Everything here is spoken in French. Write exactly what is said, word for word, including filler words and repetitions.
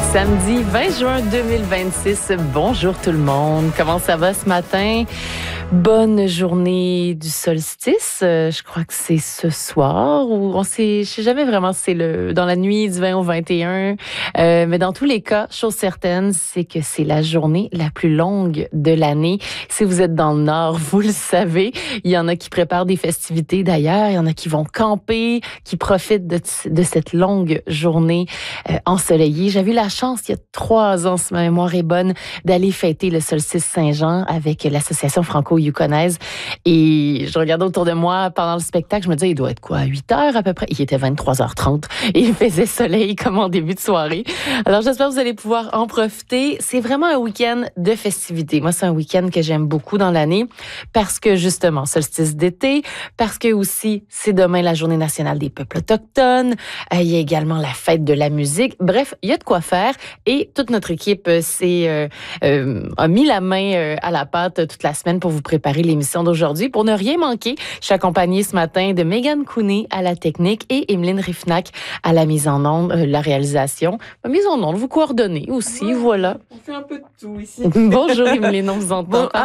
Samedi vingt juin deux mille vingt-six. Bonjour tout le monde. Comment ça va ce matin? Bonne journée du solstice. Euh, je crois que c'est ce soir ou on sait, je sais jamais vraiment si c'est le dans la nuit du vingt au vingt et un. Euh, mais dans tous les cas, chose certaine, c'est que c'est la journée la plus longue de l'année. Si vous êtes dans le Nord, vous le savez. Il y en a qui préparent des festivités d'ailleurs. Il y en a qui vont camper, qui profitent de, de cette longue journée euh, ensoleillée. J'avais eu la chance, il y a trois ans, si ma mémoire est bonne, d'aller fêter le solstice Saint-Jean avec l'association franco-yukonaise. Et je regardais autour de moi pendant le spectacle, je me disais, il doit être quoi, à huit heures à peu près? Il était vingt-trois heures trente et il faisait soleil comme en début de soirée. Alors j'espère que vous allez pouvoir en profiter. C'est vraiment un week-end de festivités. Moi, c'est un week-end que j'aime beaucoup dans l'année parce que justement, solstice d'été, parce que aussi, c'est demain la journée nationale des peuples autochtones. Euh, il y a également la fête de la musique. Bref, il y a de quoi faire et toute notre équipe s'est, euh, euh, a mis la main euh, à la pâte toute la semaine pour vous préparer l'émission d'aujourd'hui. Pour ne rien manquer, je suis accompagnée ce matin de Megan Cooney à la technique et Emeline Rifnac à la mise en onde, euh, la réalisation. La mise en onde, vous coordonnez aussi, ouais, voilà. On fait un peu de tout ici. Bonjour Emeline, on vous entend. Bon,